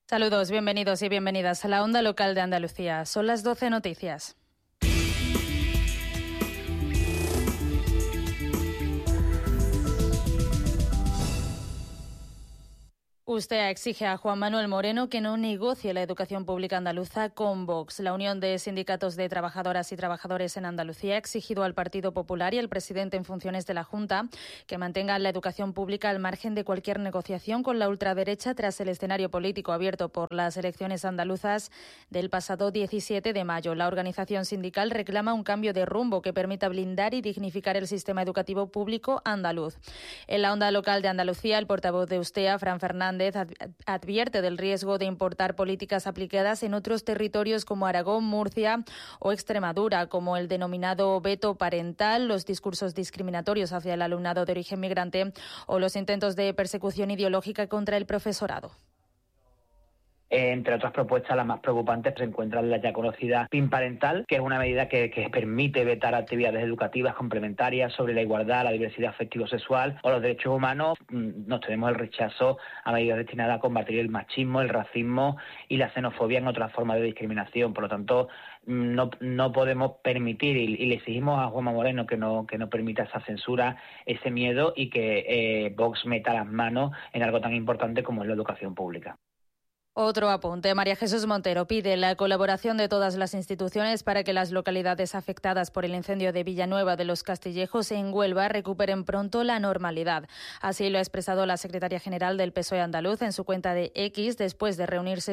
Saludos, bienvenidos y bienvenidas a la Onda Local de Andalucía. Son las 12 noticias. USTEA exige a Juan Manuel Moreno que no negocie la educación pública andaluza con Vox. La Unión de Sindicatos de Trabajadoras y Trabajadores en Andalucía ha exigido al Partido Popular y al presidente en funciones de la Junta que mantengan la educación pública al margen de cualquier negociación con la ultraderecha tras el escenario político abierto por las elecciones andaluzas del pasado 17 de mayo. La organización sindical reclama un cambio de rumbo que permita blindar y dignificar el sistema educativo público andaluz. En la Onda Local de Andalucía, el portavoz de USTEA, Fran Fernández, advierte del riesgo de importar políticas aplicadas en otros territorios como Aragón, Murcia o Extremadura, como el denominado veto parental, los discursos discriminatorios hacia el alumnado de origen migrante o los intentos de persecución ideológica contra el profesorado. Entre otras propuestas, las más preocupantes se encuentran la ya conocida PIN parental, que es una medida que permite vetar actividades educativas complementarias sobre la igualdad, la diversidad afectivo-sexual o los derechos humanos. Nos tenemos el rechazo a medidas destinadas a combatir el machismo, el racismo y la xenofobia en otras formas de discriminación. Por lo tanto, no podemos permitir y le exigimos a Juanma Moreno que no permita esa censura, ese miedo y que Vox meta las manos en algo tan importante como es la educación pública. Otro apunte. María Jesús Montero pide la colaboración de todas las instituciones para que las localidades afectadas por el incendio de Villanueva de los Castillejos en Huelva recuperen pronto la normalidad. Así lo ha expresado la secretaria general del PSOE andaluz en su cuenta de X después de reunirse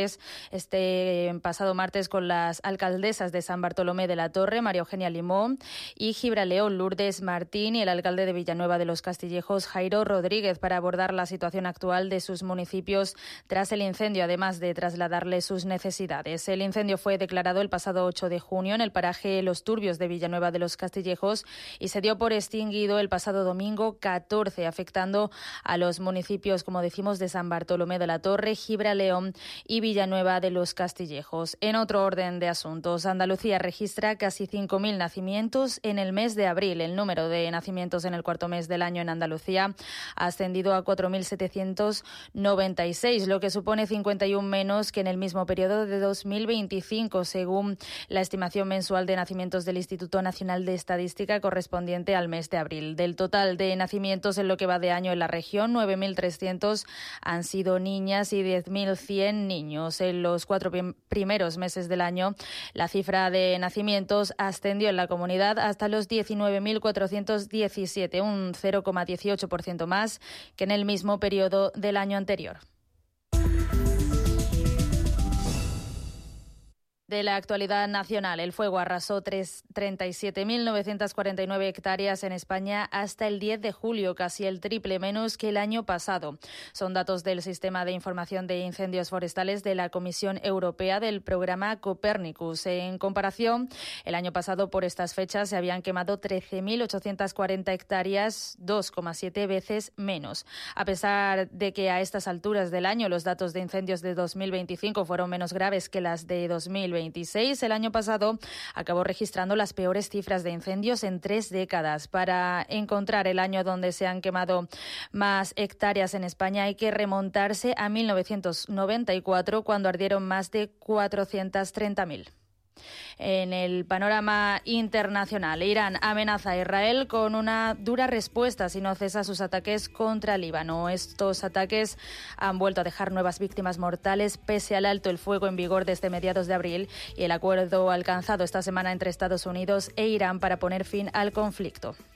este pasado martes con las alcaldesas de San Bartolomé de la Torre, María Eugenia Limón, y Gibraleón, Lourdes Martín, y el alcalde de Villanueva de los Castillejos, Jairo Rodríguez, para abordar la situación actual de sus municipios tras el incendio, además de trasladarle sus necesidades. El incendio fue declarado el pasado 8 de junio en el paraje Los Turbios de Villanueva de los Castillejos y se dio por extinguido el pasado domingo 14, afectando a los municipios, como decimos, de San Bartolomé de la Torre, Gibraleón y Villanueva de los Castillejos. En otro orden de asuntos, Andalucía registra casi 5.000 nacimientos en el mes de abril. El número de nacimientos en el cuarto mes del año en Andalucía ha ascendido a 4.796, lo que supone 51 menos que en el mismo periodo de 2025, según la estimación mensual de nacimientos del Instituto Nacional de Estadística correspondiente al mes de abril. Del total de nacimientos en lo que va de año en la región, 9.300 han sido niñas y 10.100 niños. En los 4 primeros meses del año, la cifra de nacimientos ascendió en la comunidad hasta los 19.417, un 0,18% más que en el mismo periodo del año anterior. De la actualidad nacional, el fuego arrasó 37.949 hectáreas en España hasta el 10 de julio, casi el triple menos que el año pasado. Son datos del Sistema de Información de Incendios Forestales de la Comisión Europea del programa Copernicus. En comparación, el año pasado por estas fechas se habían quemado 13.840 hectáreas, 2,7 veces menos. A pesar de que a estas alturas del año los datos de incendios de 2025 fueron menos graves que las de 2026, el año pasado acabó registrando las peores cifras de incendios en 3 décadas. Para encontrar el año donde se han quemado más hectáreas en España hay que remontarse a 1994, cuando ardieron más de 430.000. En el panorama internacional, Irán amenaza a Israel con una dura respuesta si no cesa sus ataques contra Líbano. Estos ataques han vuelto a dejar nuevas víctimas mortales pese al alto el fuego en vigor desde mediados de abril y el acuerdo alcanzado esta semana entre Estados Unidos e Irán para poner fin al conflicto.